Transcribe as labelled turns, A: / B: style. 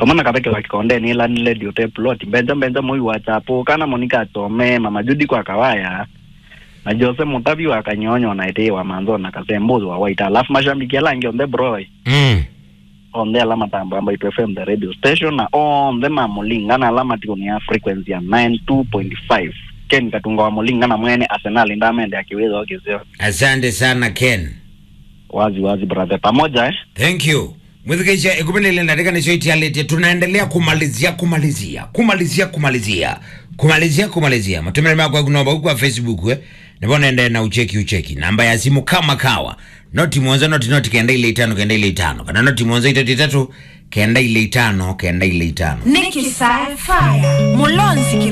A: Tomana kapeke wakikonde ni ila nile diote plot. Benza mui wachapo. Kana Monica Tome, Mama Judy kwa kawaya. Na Jose Mutabi wakanyonyo na ite wa manzo na kasembozo wa waita. Alafu mashambiki yala on the broy. On the alama tambamba IPFM the radio station na on the mamulinga na alama tikoni ya frequency ya 92.5. Ken Katunga wa mulinga na mwene Arsenal ndamende akiweza wakizio.
B: Asante sana Ken.
A: Wazi brother pamoja
B: Thank you. Mwithikisha ikubelele nataka nishoiti alete tunaendelea kumalizia. Matumele mako kunomba huku wa Facebook Nebo naenda na ucheki. Namba ya simu kama kawa. Noti mwanzo noti kenda ile 5 Kana noti mwanzo 33 kenda ile 5
C: Nikki Sci-Fi Mulonzi